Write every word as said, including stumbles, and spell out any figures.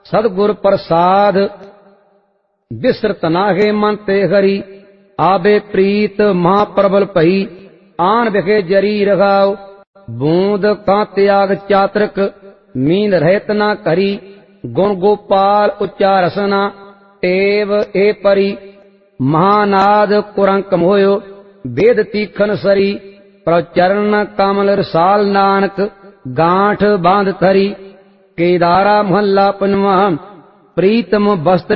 सदगुर प्रसाद बिसरत नागे मन ते हरि आबे प्रीत महाप्रबल भई आन बिखे जरी रघाओ बूंद का त्याग चातृक मींद रहत ना करी गुण गोपाल उच्चारसना टेव ए परी महानाद कुरंक मोयो वेद तीखन सरी प्रचरण कमल रसाल नानक गांठ बांध थरी केदारा महला पनवा प्रीतम वस्त्र